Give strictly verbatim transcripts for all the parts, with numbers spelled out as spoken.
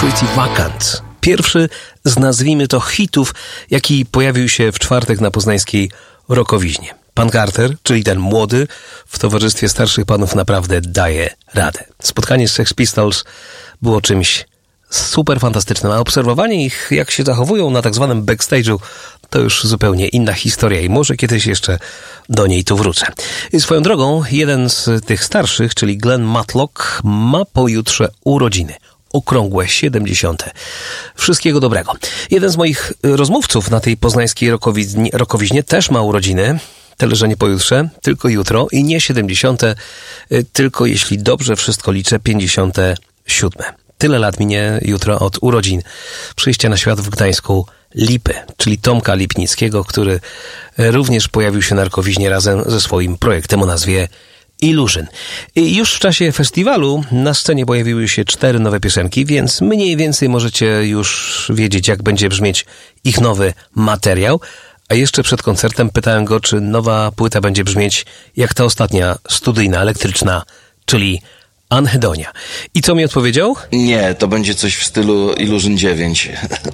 Pretty Vacant. Pierwszy z, nazwijmy to, hitów, jaki pojawił się w czwartek na poznańskiej Rockowiźnie. Pan Carter, czyli ten młody, w towarzystwie starszych panów naprawdę daje radę. Spotkanie z Sex Pistols było czymś super fantastycznym, a obserwowanie ich, jak się zachowują na tak zwanym backstage'u, to już zupełnie inna historia i może kiedyś jeszcze do niej tu wrócę. I swoją drogą, jeden z tych starszych, czyli Glenn Matlock, ma pojutrze urodziny. Okrągłe siedemdziesiąte. Wszystkiego dobrego. Jeden z moich rozmówców na tej poznańskiej Rockowiźnie, Rockowiźnie też ma urodziny, tyle że nie pojutrze, tylko jutro i nie siedemdziesiąte, tylko jeśli dobrze wszystko liczę, pięćdziesiąte siódme. Tyle lat minie jutro od urodzin przyjścia na świat w Gdańsku Lipy, czyli Tomka Lipnickiego, który również pojawił się na Rockowiźnie razem ze swoim projektem o nazwie Illusion. I już w czasie festiwalu na scenie pojawiły się cztery nowe piosenki, więc mniej więcej możecie już wiedzieć, jak będzie brzmieć ich nowy materiał. A jeszcze przed koncertem pytałem go, czy nowa płyta będzie brzmieć jak ta ostatnia studyjna, elektryczna, czyli Anhedonia. I co mi odpowiedział? Nie, to będzie coś w stylu Illusion dziewięć.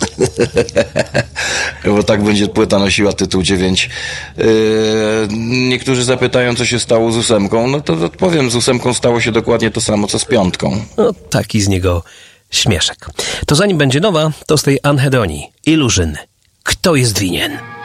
Bo tak będzie płyta nosiła tytuł dziewięć. Yy, niektórzy zapytają, co się stało z ósemką. No to odpowiem, z ósemką stało się dokładnie to samo, co z piątką. No, taki z niego śmieszek. To zanim będzie nowa, to z tej Anhedonii. Illusion. Kto jest winien?